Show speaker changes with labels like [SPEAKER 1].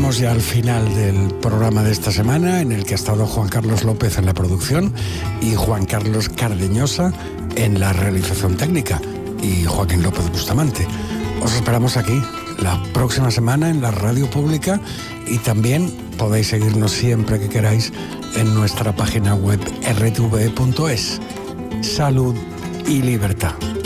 [SPEAKER 1] llegamos ya al final del programa de esta semana, en el que ha estado Juan Carlos López en la producción y Juan Carlos Cardeñosa en la realización técnica y Joaquín López Bustamante. Os esperamos aquí la próxima semana en la radio pública y también podéis seguirnos siempre que queráis en nuestra página web rtve.es. Salud y libertad.